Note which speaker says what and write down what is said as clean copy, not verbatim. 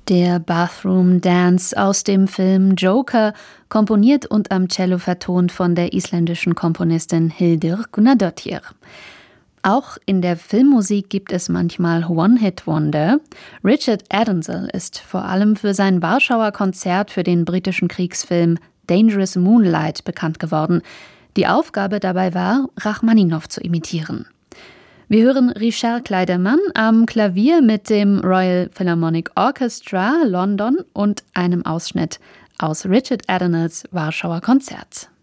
Speaker 1: Der Bathroom Dance aus dem Film Joker, komponiert und am Cello vertont von der isländischen Komponistin Hildur Gunnadóttir. Auch in der Filmmusik gibt es manchmal One-Hit-Wonder. Richard Adamsel ist vor allem für sein Warschauer Konzert für den britischen Kriegsfilm Dangerous Moonlight bekannt geworden. Die Aufgabe dabei war, Rachmaninow zu imitieren. Wir hören Richard Kleiderman am Klavier mit dem Royal Philharmonic Orchestra London und einem Ausschnitt aus Richard Adamsels Warschauer Konzert.